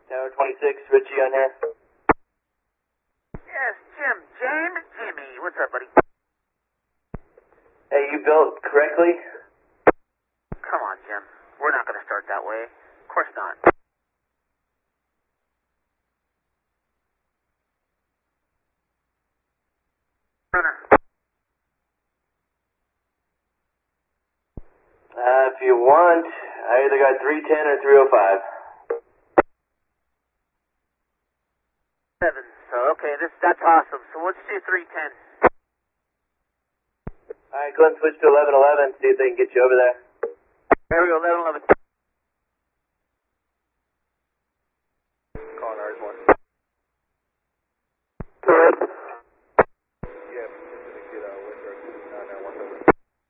Tower 26, Richie on here. Yes, Jim. James? Jimmy. What's up, buddy? Hey, you built correctly? Come on, Jim. We're not going to start that way. Of course not. Runner. If you want, I either got 310 or 305. 7. So, okay, that's awesome. So let's do 310. Alright, go ahead and switch to 1111, see if they can get you over there. There we go, 1111.